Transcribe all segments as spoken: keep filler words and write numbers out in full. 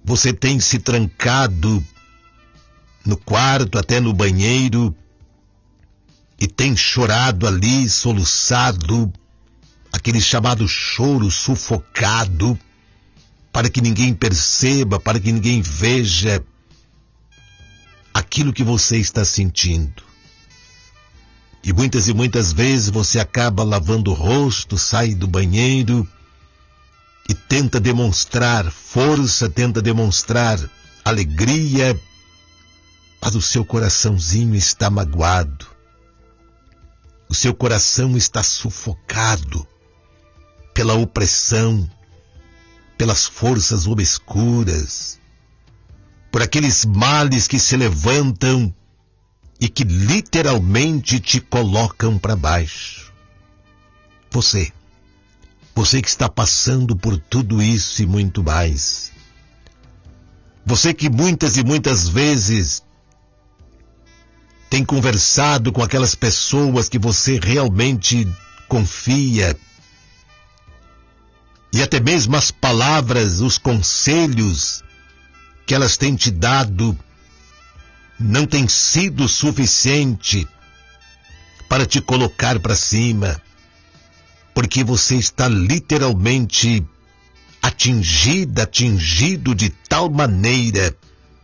você tem se trancado no quarto, até no banheiro, e tem chorado ali, soluçado, aquele chamado choro sufocado, para que ninguém perceba, para que ninguém veja aquilo que você está sentindo. E muitas e muitas vezes você acaba lavando o rosto, sai do banheiro e tenta demonstrar força, tenta demonstrar alegria, mas o seu coraçãozinho está magoado. O seu coração está sufocado pela opressão, pelas forças obscuras, por aqueles males que se levantam e que literalmente te colocam para baixo. Você, você que está passando por tudo isso e muito mais. Você que muitas e muitas vezes tem conversado com aquelas pessoas que você realmente confia, e até mesmo as palavras, os conselhos que elas têm te dado não tem sido suficiente para te colocar para cima, porque você está literalmente atingida, atingido de tal maneira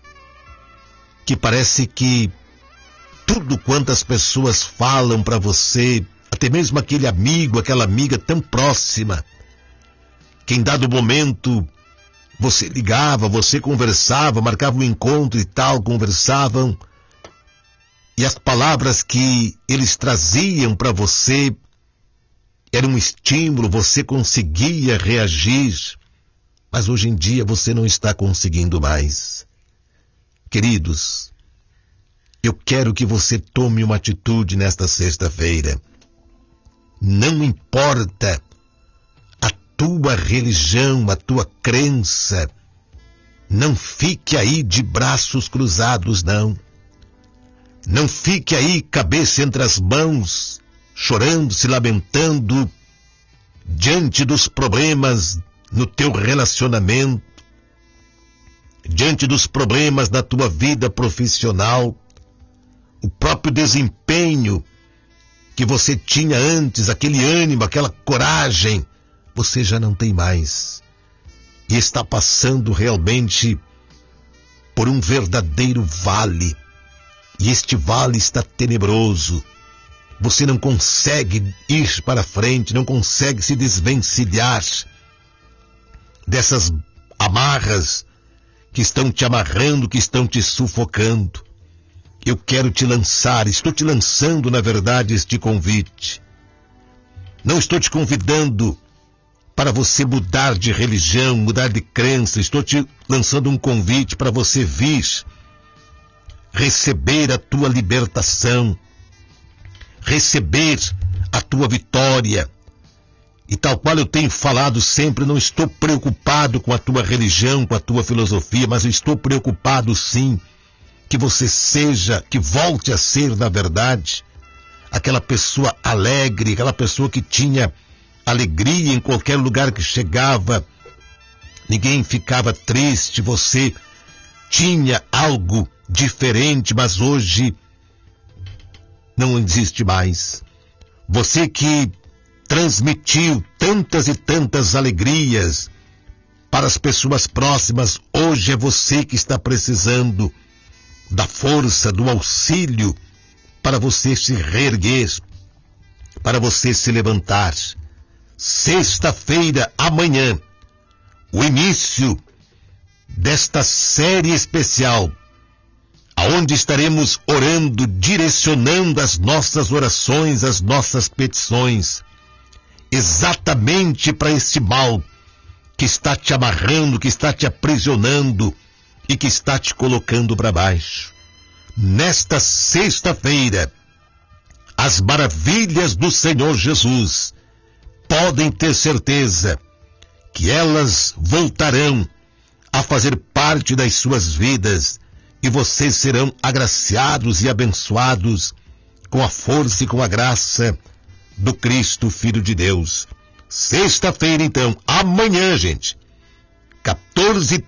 que parece que tudo quanto as pessoas falam para você, até mesmo aquele amigo, aquela amiga tão próxima, que em dado momento você ligava, você conversava, marcava um encontro e tal, conversavam, e as palavras que eles traziam para você eram um estímulo, você conseguia reagir, mas hoje em dia você não está conseguindo mais. Queridos, eu quero que você tome uma atitude nesta sexta-feira. Não importa a tua religião, a tua crença, não fique aí de braços cruzados, não. Não fique aí cabeça entre as mãos, chorando, se lamentando, diante dos problemas no teu relacionamento, diante dos problemas na tua vida profissional, o próprio desempenho que você tinha antes, aquele ânimo, aquela coragem, você já não tem mais. E está passando realmente por um verdadeiro vale. E este vale está tenebroso. Você não consegue ir para frente, não consegue se desvencilhar dessas amarras que estão te amarrando, que estão te sufocando. Eu quero te lançar, estou te lançando, na verdade, este convite. Não estou te convidando para você mudar de religião, mudar de crença. Estou te lançando um convite para você vir receber a tua libertação, receber a tua vitória. E tal qual eu tenho falado sempre, não estou preocupado com a tua religião, com a tua filosofia, mas eu estou preocupado sim que você seja, que volte a ser, na verdade, aquela pessoa alegre, aquela pessoa que tinha alegria em qualquer lugar que chegava, ninguém ficava triste, você tinha algo diferente, mas hoje não existe mais. Você que transmitiu tantas e tantas alegrias para as pessoas próximas, hoje é você que está precisando da força, do auxílio para você se reerguer, para você se levantar. Sexta-feira, amanhã, o início desta série especial, aonde estaremos orando, direcionando as nossas orações, as nossas petições, exatamente para esse mal que está te amarrando, que está te aprisionando e que está te colocando para baixo. Nesta sexta-feira, as maravilhas do Senhor Jesus, podem ter certeza que elas voltarão a fazer parte das suas vidas e vocês serão agraciados e abençoados com a força e com a graça do Cristo, Filho de Deus. Sexta-feira, então, amanhã, gente, quatorze e